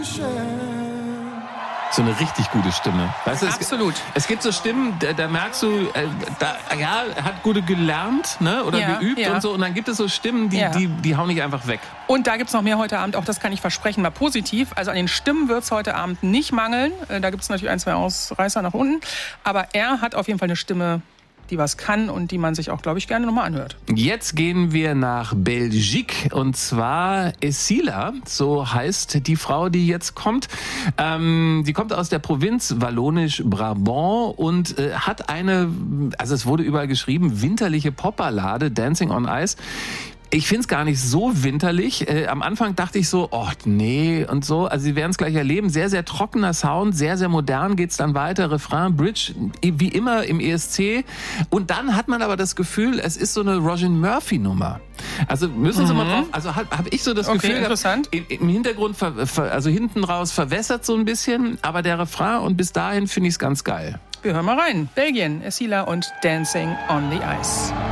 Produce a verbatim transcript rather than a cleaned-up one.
So eine richtig gute Stimme. Weißt du, es, Absolut. Es gibt so Stimmen, da, da merkst du, äh, da, ja, hat gute gelernt, ne, oder ja, geübt ja. und so. Und dann gibt es so Stimmen, die, ja. die, die hauen nicht einfach weg. Und da gibt's noch mehr heute Abend, auch das kann ich versprechen, mal positiv. Also an den Stimmen wird's heute Abend nicht mangeln. Da gibt's natürlich ein, zwei Ausreißer nach unten. Aber er hat auf jeden Fall eine Stimme, die was kann und die man sich auch, glaube ich, gerne nochmal anhört. Jetzt gehen wir nach Belgique und zwar Essila, so heißt die Frau, die jetzt kommt. Ähm, die kommt aus der Provinz Wallonisch-Brabant und äh, hat eine, also es wurde überall geschrieben, winterliche Popballade, Dancing on Ice. Ich find's gar nicht so winterlich. Äh, am Anfang dachte ich so, oh nee und so. Also Sie werden es gleich erleben. Sehr, sehr trockener Sound, sehr, sehr modern geht's dann weiter. Refrain, Bridge, wie immer im E S C. Und dann hat man aber das Gefühl, es ist so eine Roisin Murphy-Nummer. Also müssen Sie mhm. mal drauf, also habe hab ich so das okay, Gefühl, interessant. Im, im Hintergrund, ver, ver, also hinten raus verwässert so ein bisschen, aber der Refrain und bis dahin finde ich es ganz geil. Wir hören mal rein. Belgien, Essila und Dancing on the Ice.